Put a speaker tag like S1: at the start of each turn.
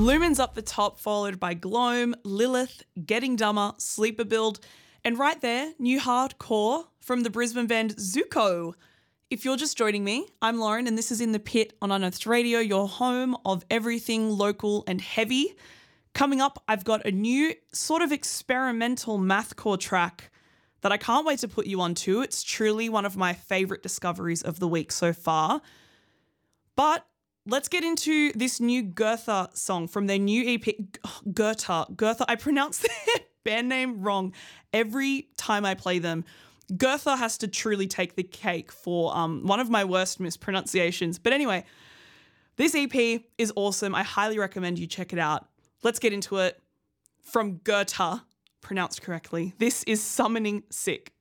S1: Lumen's up the top, followed by Gloam, Lilith, Getting Dumber, Sleeper Build, and right there, new hardcore from the Brisbane band Zuko. If you're just joining me, I'm Lauren, and this is In the Pit on Unearthed Radio, your home of everything local and heavy. Coming up, I've got a new sort of experimental mathcore track that I can't wait to put you onto. It's truly one of my favourite discoveries of the week so far. But let's get into this new Goethe song from their new EP. Goethe. I pronounce their band name wrong every time I play them. Goethe has to truly take the cake for one of my worst mispronunciations. But anyway, this EP is awesome. I highly recommend you check it out. Let's get into it. From Goethe, pronounced correctly, this is Summoning Sick.